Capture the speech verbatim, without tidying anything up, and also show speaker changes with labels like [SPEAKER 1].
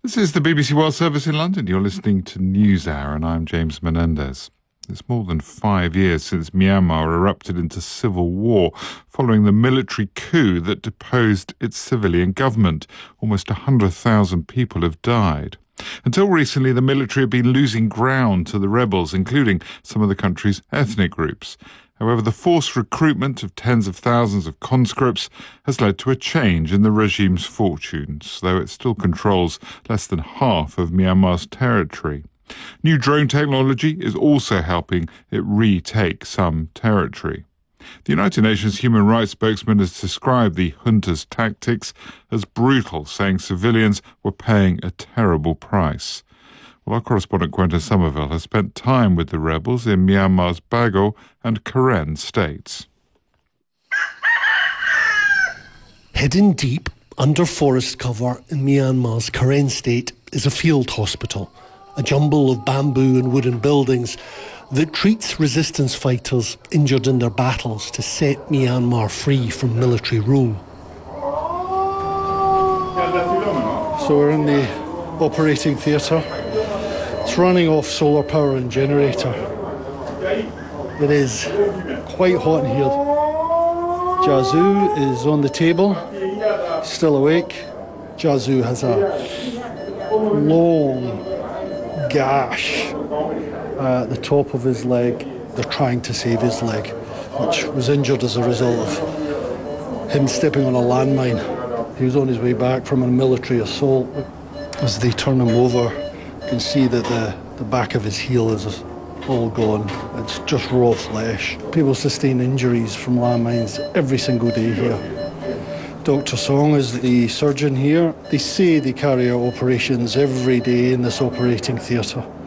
[SPEAKER 1] This is the B B C World Service in London. You're listening to NewsHour, and I'm James Menendez. It's more than five years since Myanmar erupted into civil war following the military coup that deposed its civilian government. Almost one hundred thousand people have died. Until recently, the military had been losing ground to the rebels, including some of the country's ethnic groups. However, the forced recruitment of tens of thousands of conscripts has led to a change in the regime's fortunes, though it still controls less than half of Myanmar's territory. New drone technology is also helping it retake some territory. The United Nations human rights spokesman has described the junta's tactics as brutal, saying civilians were paying a terrible price. Well, our correspondent Quentin Somerville has spent time with the rebels in Myanmar's Bago and Karen states.
[SPEAKER 2] Hidden deep under forest cover in Myanmar's Karen state is a field hospital, a jumble of bamboo and wooden buildings that treats resistance fighters injured in their battles to set Myanmar free from military rule. So we're in the operating theatre. It's running off solar power and generator. It is quite hot in here. Jazu is on the table, still awake. Jazu has a long gash at the top of his leg. They're trying to save his leg, which was injured as a result of him stepping on a landmine. He was on his way back from a military assault. As they turn him over, you can see that the, the back of his heel is all gone. It's just raw flesh. People sustain injuries from landmines every single day here. Doctor Song is the surgeon here. They say they carry out operations every day in this operating theatre.